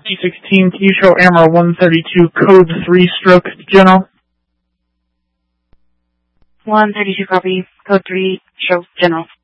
P16, can you show AMRA 132 code 3 stroke general? 132 copy, code 3, show general.